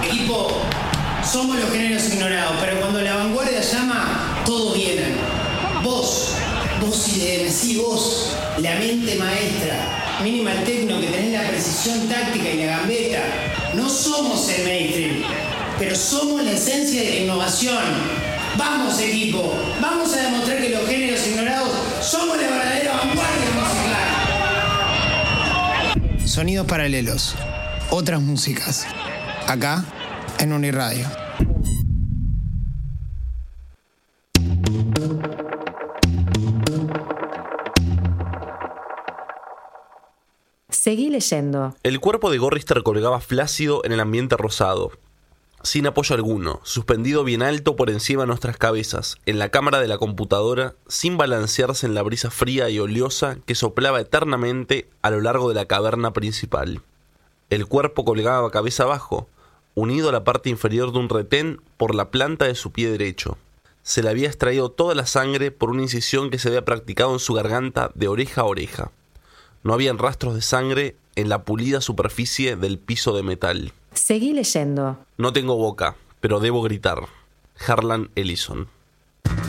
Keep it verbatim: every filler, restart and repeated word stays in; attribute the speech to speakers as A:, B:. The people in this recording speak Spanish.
A: Equipo, somos los géneros ignorados, pero cuando la vanguardia llama, todos vienen. Vos, vos I D M, sí, vos, la mente maestra, Minimal Techno, que tenés la precisión táctica y la gambeta. No somos el mainstream, pero somos la esencia de la innovación. Vamos, equipo, vamos a demostrar que los géneros ignorados somos la verdadera vanguardia musical. Sonidos paralelos, otras músicas, acá en Uniradio.
B: Seguí leyendo.
C: El cuerpo de Gorrister colgaba flácido en el ambiente rosado, sin apoyo alguno, suspendido bien alto por encima de nuestras cabezas, en la cámara de la computadora, sin balancearse en la brisa fría y oleosa que soplaba eternamente a lo largo de la caverna principal. El cuerpo colgaba cabeza abajo, unido a la parte inferior de un retén por la planta de su pie derecho. Se le había extraído toda la sangre por una incisión que se había practicado en su garganta de oreja a oreja. No habían rastros de sangre en la pulida superficie del piso de metal.
B: Seguí leyendo.
C: No tengo boca, pero debo gritar. Harlan Ellison.